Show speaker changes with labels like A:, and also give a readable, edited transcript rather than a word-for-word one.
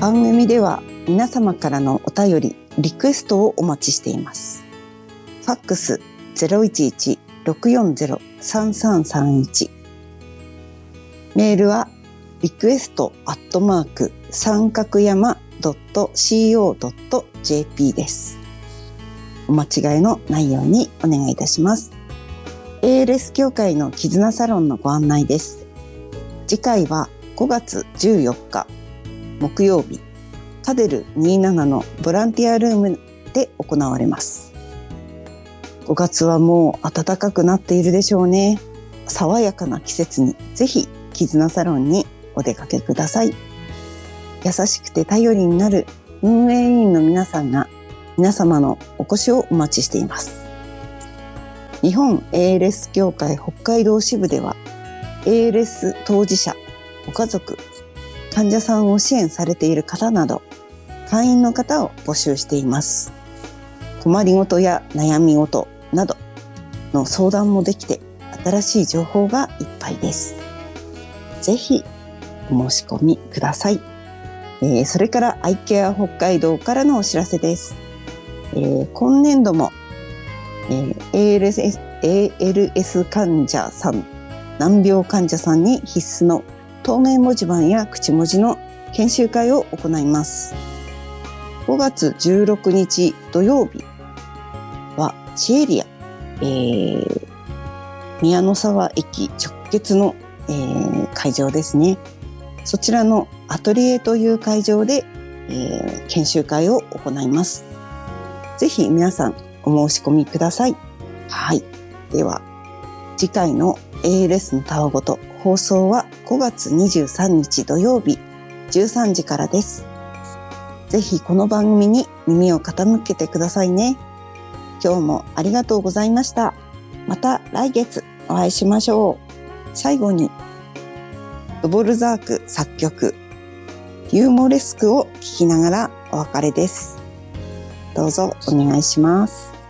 A: 番組では皆様からのお便り、リクエストをお待ちしています。ファックス 011-640-3331、メールはrequest@ 三角山 .co.jp です。お間違いのないようにお願いいたします。ALS 協会の絆サロンのご案内です。次回は5月14日木曜日、カデル27のボランティアルームで行われます。5月はもう暖かくなっているでしょうね。爽やかな季節にぜひ絆サロンにお出かけください。優しくて頼りになる運営委員の皆さんが皆様のお越しをお待ちしています。日本 ALS 協会北海道支部では ALS 当事者、ご家族、患者さんを支援されている方など会員の方を募集しています。困りごとや悩み事などの相談もできて新しい情報がいっぱいです。ぜひお申し込みください。それからアイケア北海道からのお知らせです。今年度も、ALS 患者さん、難病患者さんに必須の透明文字盤や口文字の研修会を行います。5月16日土曜日はチエリア、宮の沢駅直結の、会場ですね。そちらのアトリエという会場で、研修会を行います。ぜひ皆さんお申し込みください。はい。では次回の ALS のたわごと放送は5月23日土曜日13時からです。ぜひこの番組に耳を傾けてくださいね。今日もありがとうございました。また来月お会いしましょう。最後にドボルザーク作曲ユーモレスクを聴きながらお別れです。どうぞお願いします。